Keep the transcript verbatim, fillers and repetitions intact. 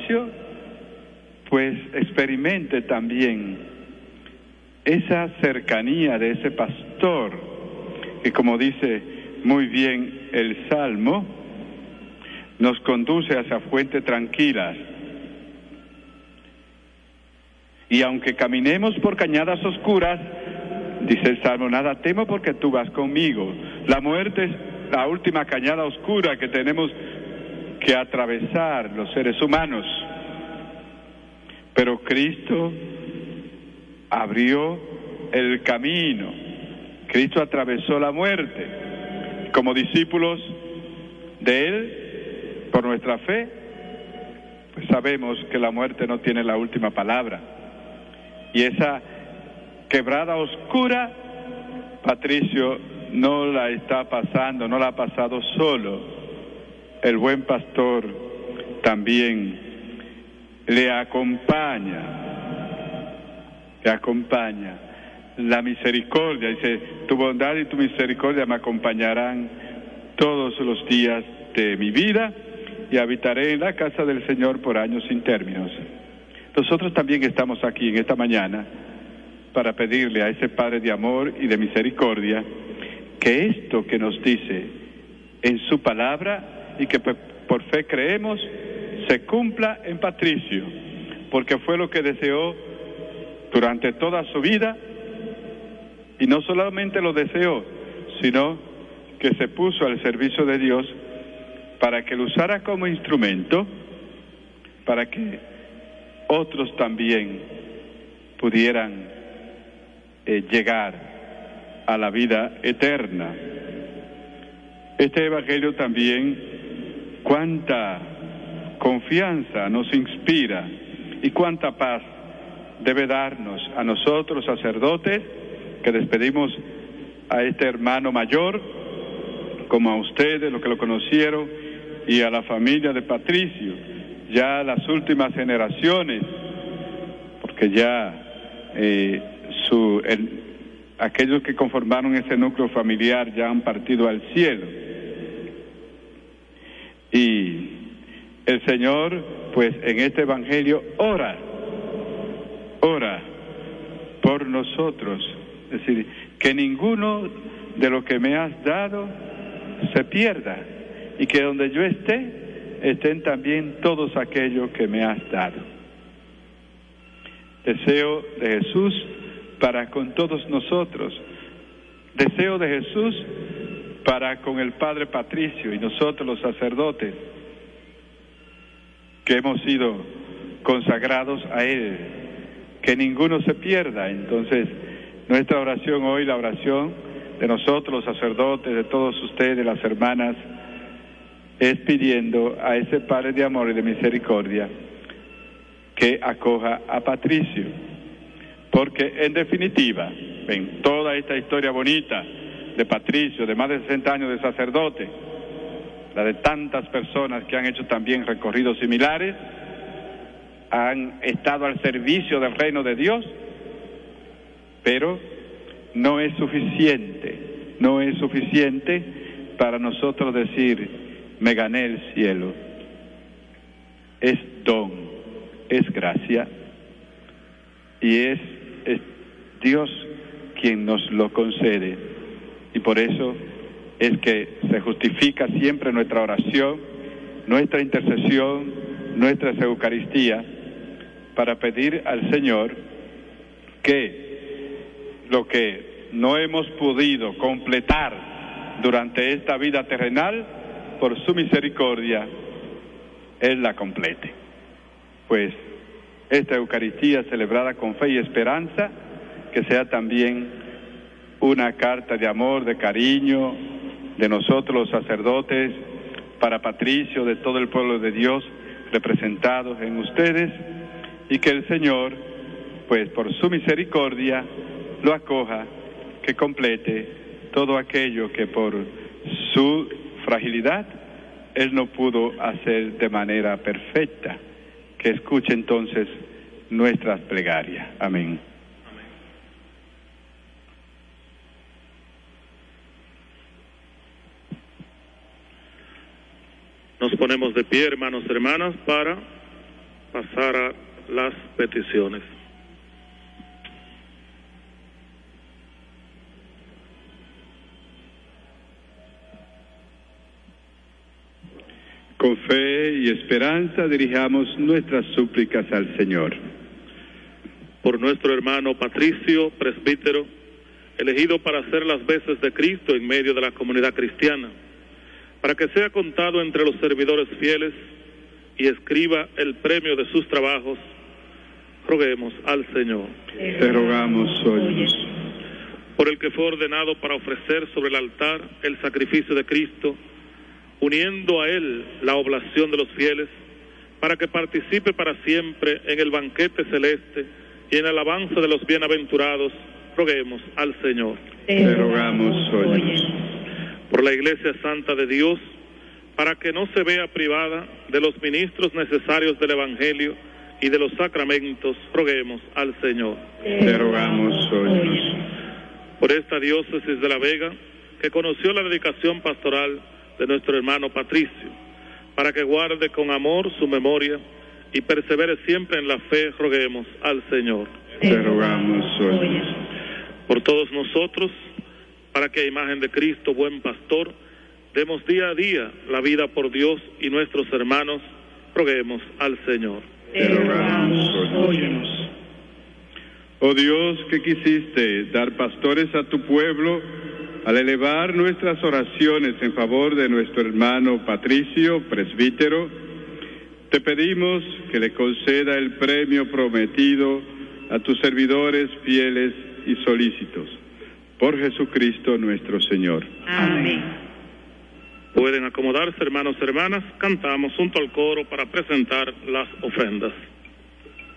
Patricio pues experimente también esa cercanía de ese pastor, que como dice muy bien el Salmo, nos conduce hacia fuentes tranquilas. Y aunque caminemos por cañadas oscuras, dice el Salmo, nada temo porque tú vas conmigo. La muerte es la última cañada oscura que tenemos que atravesar los seres humanos. Pero Cristo abrió el camino. Cristo atravesó la muerte. Como discípulos de Él, por nuestra fe, pues sabemos que la muerte no tiene la última palabra. Y esa quebrada oscura, Patricio no la está pasando, no la ha pasado solo. El buen pastor también le acompaña, le acompaña. La misericordia, dice, tu bondad y tu misericordia me acompañarán todos los días de mi vida y habitaré en la casa del Señor por años sin términos. Nosotros también estamos aquí en esta mañana para pedirle a ese Padre de amor y de misericordia que esto que nos dice en su palabra y que por fe creemos se cumpla en Patricio, porque fue lo que deseó durante toda su vida, y no solamente lo deseó, sino que se puso al servicio de Dios para que lo usara como instrumento, para que otros también pudieran eh, llegar a la vida eterna. Este evangelio también, cuánta confianza nos inspira y cuánta paz debe darnos a nosotros sacerdotes que despedimos a este hermano mayor, como a ustedes, los que lo conocieron, y a la familia de Patricio, ya las últimas generaciones, porque ya eh, su, el, aquellos que conformaron ese núcleo familiar ya han partido al cielo. Y el Señor, pues en este evangelio, ora, ora por nosotros. Es decir, que ninguno de lo que me has dado se pierda, y que donde yo esté, estén también todos aquellos que me has dado. Deseo de Jesús para con todos nosotros. Deseo de Jesús para con el Padre Patricio y nosotros los sacerdotes, que hemos sido consagrados a Él, que ninguno se pierda. Entonces, nuestra oración hoy, la oración de nosotros, los sacerdotes, de todos ustedes, las hermanas, es pidiendo a ese Padre de amor y de misericordia que acoja a Patricio, porque en definitiva, ven, toda esta historia bonita de Patricio, de más de sesenta años de sacerdote, la de tantas personas que han hecho también recorridos similares, han estado al servicio del reino de Dios, pero no es suficiente, no es suficiente para nosotros decir, me gané el cielo. Es don, es gracia, y es, es Dios quien nos lo concede, y por eso es que se justifica siempre nuestra oración, nuestra intercesión, nuestras Eucaristías, para pedir al Señor que lo que no hemos podido completar durante esta vida terrenal, por su misericordia, Él la complete. Pues esta Eucaristía celebrada con fe y esperanza, que sea también una carta de amor, de cariño, de nosotros los sacerdotes, para Patricio, de todo el pueblo de Dios representados en ustedes, y que el Señor, pues por su misericordia, lo acoja, que complete todo aquello que por su fragilidad Él no pudo hacer de manera perfecta. Que escuche entonces nuestras plegarias. Amén. Nos ponemos de pie, hermanos y hermanas, para pasar a las peticiones. Con fe y esperanza dirijamos nuestras súplicas al Señor. Por nuestro hermano Patricio, presbítero, elegido para hacer las veces de Cristo en medio de la comunidad cristiana, para que sea contado entre los servidores fieles y escriba el premio de sus trabajos, roguemos al Señor. Te rogamos, óyenos. Por el que fue ordenado para ofrecer sobre el altar el sacrificio de Cristo, uniendo a él la oblación de los fieles, para que participe para siempre en el banquete celeste y en alabanza de los bienaventurados, roguemos al Señor. Te rogamos, óyenos. Por la Iglesia Santa de Dios, para que no se vea privada de los ministros necesarios del Evangelio y de los sacramentos, roguemos al Señor. Te rogamos, óyenos. Por esta diócesis de La Vega, que conoció la dedicación pastoral de nuestro hermano Patricio, para que guarde con amor su memoria y persevere siempre en la fe, roguemos al Señor. Te rogamos, óyenos. Por todos nosotros, para que a imagen de Cristo, buen pastor, demos día a día la vida por Dios y nuestros hermanos, roguemos al Señor. Te rogamos, óyenos. Oh Dios, que quisiste dar pastores a tu pueblo, al elevar nuestras oraciones en favor de nuestro hermano Patricio, presbítero, te pedimos que le conceda el premio prometido a tus servidores fieles y solícitos. Por Jesucristo nuestro Señor. Amén. Pueden acomodarse, hermanos y hermanas, cantamos junto al coro para presentar las ofrendas.